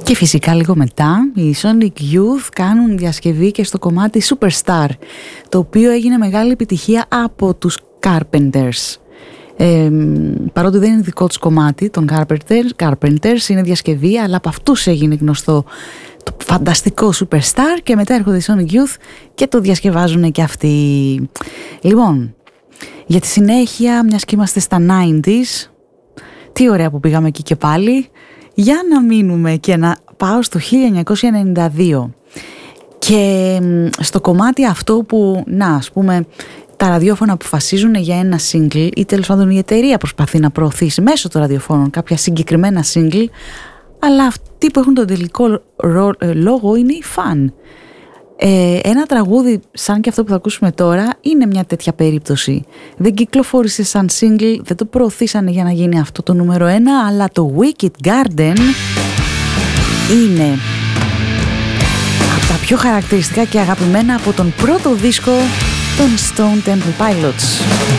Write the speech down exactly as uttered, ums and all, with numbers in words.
Και φυσικά λίγο μετά οι Sonic Youth κάνουν διασκευή και στο κομμάτι Superstar, το οποίο έγινε μεγάλη επιτυχία από τους Carpenters. Ε, παρότι δεν είναι δικό τους κομμάτι των Carpenters, Carpenters είναι διασκευή, αλλά από αυτούς έγινε γνωστό το φανταστικό Superstar και μετά έρχονται οι Sonic Youth και το διασκευάζουν και αυτοί. Λοιπόν, για τη συνέχεια, μιας και είμαστε στα ενενήντα, τι ωραία που πήγαμε εκεί και πάλι, για να μείνουμε και να πάω στο χίλια εννιακόσια ενενήντα δύο και στο κομμάτι αυτό που, να ας πούμε, τα ραδιόφωνα αποφασίζουν για ένα single ή τέλος πάντων η εταιρεία προσπαθεί να προωθήσει μέσω των ραδιοφώνων κάποια συγκεκριμένα single, αλλά αυτοί που έχουν τον τελικό λόγο είναι οι φαν. Ε, ένα τραγούδι σαν και αυτό που θα ακούσουμε τώρα είναι μια τέτοια περίπτωση. Δεν κυκλοφόρησε σαν single, δεν το προωθήσανε για να γίνει αυτό το νούμερο ένα, αλλά το Wicked Garden είναι από τα πιο χαρακτηριστικά και αγαπημένα από τον πρώτο δίσκο των Stone Temple Pilots.